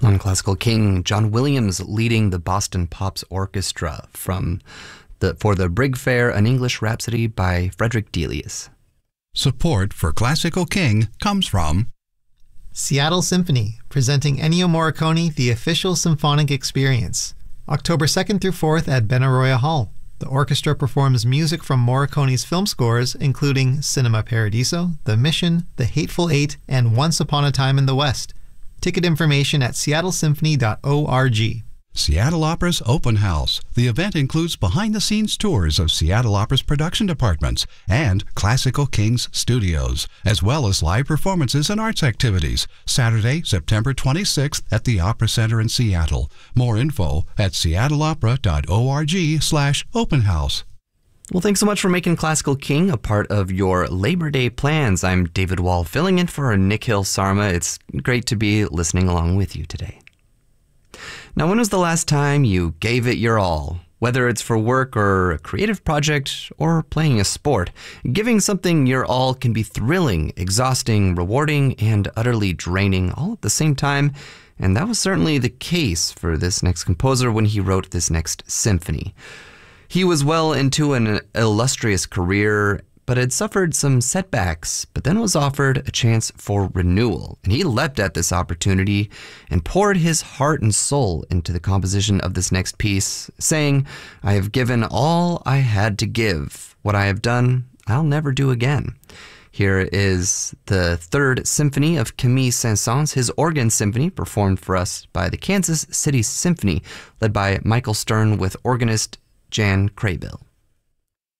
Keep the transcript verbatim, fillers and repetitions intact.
On Classical King, John Williams leading the Boston Pops Orchestra from the for the Brig Fair, An English Rhapsody by Frederick Delius. Support for Classical King comes from Seattle Symphony, presenting Ennio Morricone, The Official Symphonic Experience. October second through fourth at Benaroya Hall. The orchestra performs music from Morricone's film scores, including Cinema Paradiso, The Mission, The Hateful Eight, and Once Upon a Time in the West. Ticket information at seattle symphony dot org. Seattle Opera's Open House. The event includes behind-the-scenes tours of Seattle Opera's production departments and Classical Kings studios, as well as live performances and arts activities. Saturday, September twenty-sixth at the Opera Center in Seattle. More info at seattle opera dot org slash open house. Well, thanks so much for making Classical King a part of your Labor Day plans. I'm David Wall, filling in for Nikhil Sarma. It's great to be listening along with you today. Now, when was the last time you gave it your all? Whether it's for work or a creative project or playing a sport, giving something your all can be thrilling, exhausting, rewarding, and utterly draining all at the same time. And that was certainly the case for this next composer when he wrote this next symphony. He was well into an illustrious career, but had suffered some setbacks, but then was offered a chance for renewal. And he leapt at this opportunity and poured his heart and soul into the composition of this next piece, saying, "I have given all I had to give. What I have done, I'll never do again." Here is the Third Symphony of Camille Saint-Saëns, his organ symphony, performed for us by the Kansas City Symphony, led by Michael Stern with organist Jan Craybill.